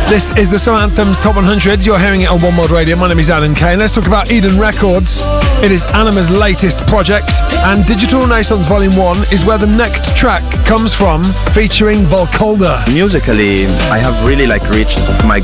This is the Summer Anthems Top 100. You're hearing it on One World Radio. My name is Alan Kane. Let's talk about Eden Records. It is Anima's latest project, and Digital Renaissance Volume 1 is where the next track comes from, featuring Volkolda. Musically, I have really reached my